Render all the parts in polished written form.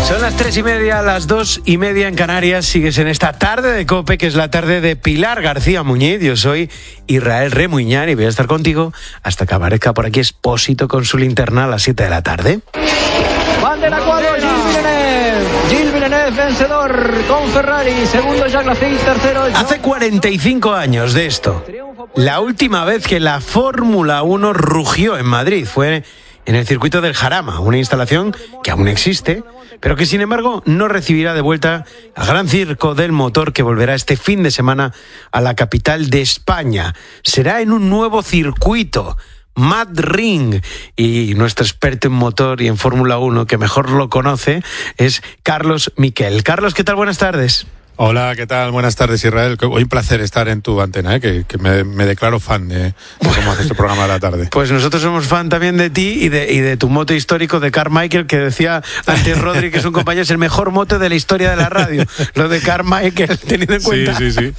Son las 3:30, las 2:30 en Canarias. Sigues en esta tarde de COPE, que es la tarde de Pilar García Muñiz. Yo soy Israel Remuñán y voy a estar contigo hasta que aparezca por aquí Expósito con su linterna a las 7 de la tarde. Van del Acuado, Gilles Villeneuve, vencedor con Ferrari, segundo Jacques Lafitte, tercero... Hace 45 años de esto. La última vez que la Fórmula 1 rugió en Madrid fue en el circuito del Jarama, una instalación que aún existe, pero que sin embargo no recibirá de vuelta al gran circo del motor que volverá este fin de semana a la capital de España. Será en un nuevo circuito, Mad Ring, y nuestro experto en motor y en Fórmula 1, que mejor lo conoce, es Carlos Miquel. Carlos, ¿qué tal? Buenas tardes. Hola, ¿qué tal? Buenas tardes, Israel. Hoy un placer estar en tu antena, que me declaro fan de cómo haces este programa de la tarde. Pues nosotros somos fan también de ti y de tu mote histórico de Carmichael, que decía antes Rodri, que es un compañero, es el mejor mote de la historia de la radio. Lo de Carmichael, teniendo en cuenta. Sí.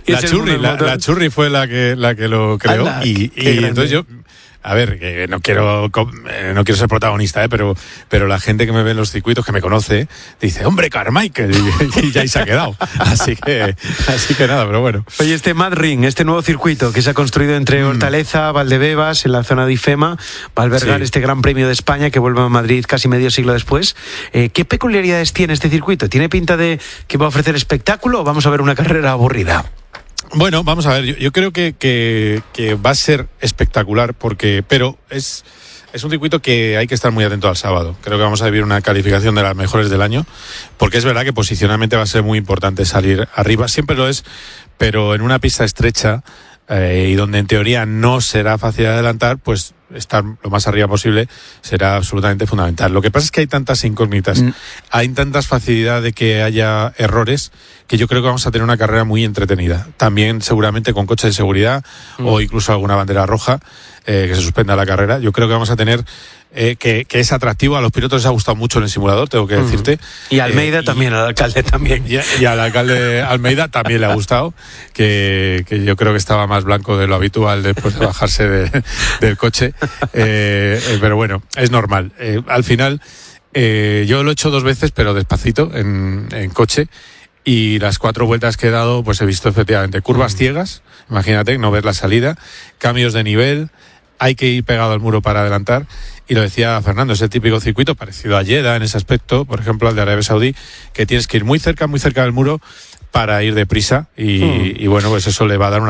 La Churri fue la que lo creó. Anda, y entonces yo... A ver, que no quiero ser protagonista, pero la gente que me ve en los circuitos, que me conoce, dice, hombre, Carmichael, y ya ahí se ha quedado. Así que nada, pero bueno. Oye, este Mad Ring, este nuevo circuito que se ha construido entre Hortaleza, Valdebebas, en la zona de IFEMA, va a albergar este Gran Premio de España que vuelve a Madrid casi medio siglo después. ¿Qué peculiaridades tiene este circuito? ¿Tiene pinta de que va a ofrecer espectáculo o vamos a ver una carrera aburrida? Bueno, vamos a ver, yo creo que va a ser espectacular, pero es un circuito que hay que estar muy atento al sábado. Creo que vamos a vivir una calificación de las mejores del año, porque es verdad que posicionalmente va a ser muy importante salir arriba, siempre lo es, pero en una pista estrecha y donde en teoría no será fácil adelantar, pues estar lo más arriba posible será absolutamente fundamental. Lo que pasa es que hay tantas incógnitas, hay tantas facilidades de que haya errores, que yo creo que vamos a tener una carrera muy entretenida. También seguramente con coches de seguridad o incluso alguna bandera roja que se suspenda la carrera. Yo creo que vamos a tener que es atractivo. A los pilotos les ha gustado mucho en el simulador, tengo que decirte. Y Almeida también, al alcalde también. Y al alcalde Almeida también le ha gustado, que yo creo que estaba más blanco de lo habitual después de bajarse del coche. Pero bueno, es normal. Al final, yo lo he hecho 2 veces, pero despacito, en coche. Y las 4 vueltas que he dado, pues he visto efectivamente curvas ciegas, imagínate, no ver la salida, cambios de nivel, hay que ir pegado al muro para adelantar. Y lo decía Fernando, es el típico circuito parecido a Jeddah en ese aspecto, por ejemplo al de Arabia Saudí, que tienes que ir muy cerca del muro para ir deprisa y bueno, pues eso le va a dar una